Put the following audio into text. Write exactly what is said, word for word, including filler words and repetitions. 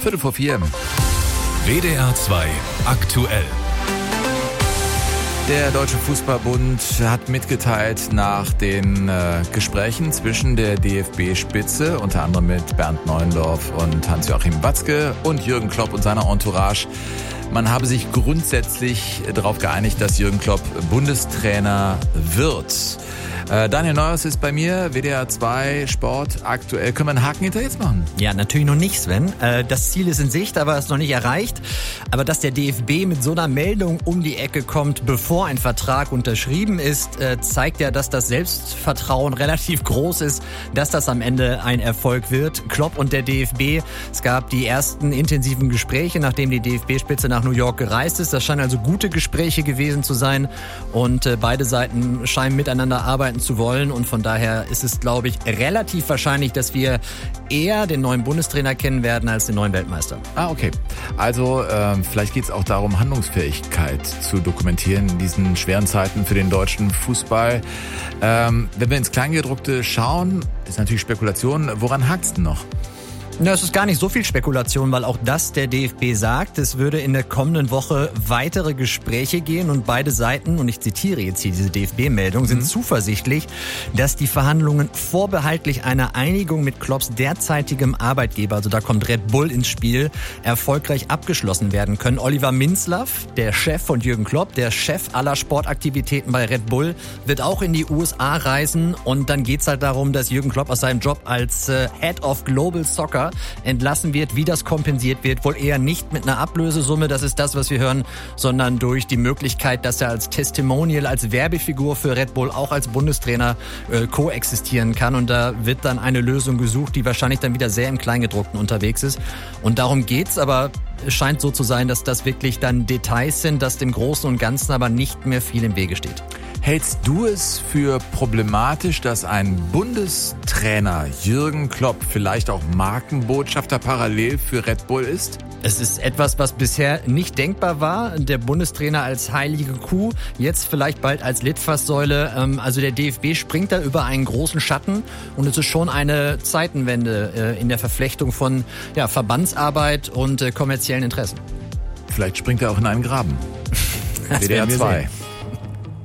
Viertel vor vier. W D R zwei aktuell. Der Deutsche Fußballbund hat mitgeteilt nach den äh, Gesprächen zwischen der D F B-Spitze, unter anderem mit Bernd Neuendorf und Hans-Joachim Watzke und Jürgen Klopp und seiner Entourage, man habe sich grundsätzlich darauf geeinigt, dass Jürgen Klopp Bundestrainer wird. Äh, Daniel Neuhaus ist bei mir, W D R zwei Sport aktuell. Können wir einen Haken hinter jetzt machen? Ja, natürlich noch nicht, Sven. Äh, das Ziel ist in Sicht, aber ist noch nicht erreicht. Aber dass der D F B mit so einer Meldung um die Ecke kommt, bevor ein Vertrag unterschrieben ist, äh, zeigt ja, dass das Selbstvertrauen relativ groß ist, dass das am Ende ein Erfolg wird. Klopp und der D F B, es gab die ersten intensiven Gespräche, nachdem die D F B-Spitze nach New York gereist ist. Das scheinen also gute Gespräche gewesen zu sein und äh, beide Seiten scheinen miteinander arbeiten zu wollen und von daher ist es, glaube ich, relativ wahrscheinlich, dass wir eher den neuen Bundestrainer kennen werden als den neuen Weltmeister. Ah, okay. Also äh, vielleicht geht es auch darum, Handlungsfähigkeit zu dokumentieren in diesen schweren Zeiten für den deutschen Fußball. Ähm, wenn wir ins Kleingedruckte schauen, ist natürlich Spekulation. Woran hakt's denn noch? Ja, es ist gar nicht so viel Spekulation, weil auch das der D F B sagt. Es würde in der kommenden Woche weitere Gespräche gehen und beide Seiten, und ich zitiere jetzt hier diese D F B-Meldung, sind mhm. zuversichtlich, dass die Verhandlungen vorbehaltlich einer Einigung mit Klopps derzeitigem Arbeitgeber, also da kommt Red Bull ins Spiel, erfolgreich abgeschlossen werden können. Oliver Minzlaff, der Chef von Jürgen Klopp, der Chef aller Sportaktivitäten bei Red Bull, wird auch in die U S A reisen und dann geht's halt darum, dass Jürgen Klopp aus seinem Job als äh, Head of Global Soccer entlassen wird. Wie das kompensiert wird, wohl eher nicht mit einer Ablösesumme, das ist das, was wir hören, sondern durch die Möglichkeit, dass er als Testimonial, als Werbefigur für Red Bull auch als Bundestrainer äh, koexistieren kann. Und da wird dann eine Lösung gesucht, die wahrscheinlich dann wieder sehr im Kleingedruckten unterwegs ist. Und darum geht's, aber es scheint so zu sein, dass das wirklich dann Details sind, dass dem Großen und Ganzen aber nicht mehr viel im Wege steht. Hältst du es für problematisch, dass ein Bundestrainer Jürgen Klopp vielleicht auch Markenbotschafter parallel für Red Bull ist? Es ist etwas, was bisher nicht denkbar war. Der Bundestrainer als heilige Kuh, jetzt vielleicht bald als Litfaßsäule. Also der D F B springt da über einen großen Schatten und es ist schon eine Zeitenwende in der Verflechtung von ja, Verbandsarbeit und kommerziellen Interessen. Vielleicht springt er auch in einen Graben. W D R zwei.